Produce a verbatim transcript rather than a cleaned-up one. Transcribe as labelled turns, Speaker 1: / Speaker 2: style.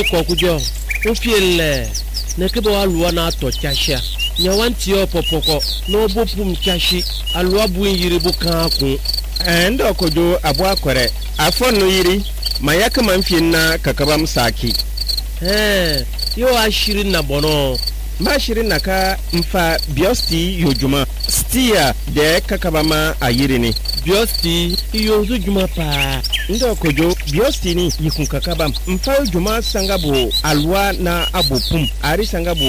Speaker 1: Ene kwa kujo. Ufiele. Nekebo alwa na to chasha. Nyawanti yo popoko. No bopum chashi. Alwa bu yiri bu kanku.
Speaker 2: Endo kojo abwa kwere. Afon no yiri. Mayaka manfiena kakabam saki.
Speaker 1: Eh, yo ashiri na bono.
Speaker 2: Ma shiri naka mfa biosti yojuma. Stia de kakabama ayiri
Speaker 1: Biosti yozu juma pa.
Speaker 2: Ndo kojo biosti ni yikun kakabam. Mfa yojuma sangabo alwa na abopum. Ari sangabo